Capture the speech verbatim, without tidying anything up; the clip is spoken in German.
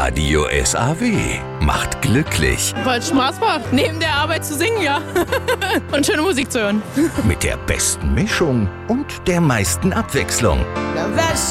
Radio S A W macht glücklich. Weil es Spaß macht, neben der Arbeit zu singen, ja. Und schöne Musik zu hören. Mit der besten Mischung und der meisten Abwechslung. Now that's